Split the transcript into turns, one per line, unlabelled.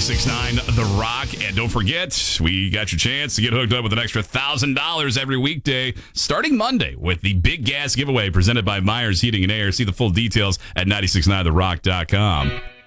96.9 The Rock. And don't forget, we got your chance to get hooked up with an extra $1,000 every weekday starting Monday with the Big Gas Giveaway presented by Myers Heating and Air. See the full details at 969therock.com.